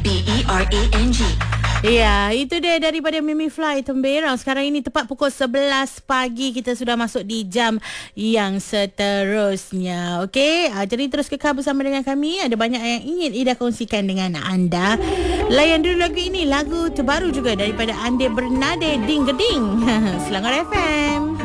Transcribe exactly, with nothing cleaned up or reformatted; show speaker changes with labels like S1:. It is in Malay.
S1: B E R A N G.
S2: Ya, itu dia daripada Mimi Fly Temberang. Sekarang ini tepat pukul sebelas pagi. Kita sudah masuk di jam yang seterusnya. Okey, uh, jadi terus kekal bersama dengan kami. Ada banyak yang ingin Ida kongsikan dengan anda. Layan dulu lagu ini. Lagu terbaru juga daripada Ande Bernade, Ding Geding. Selangor F M.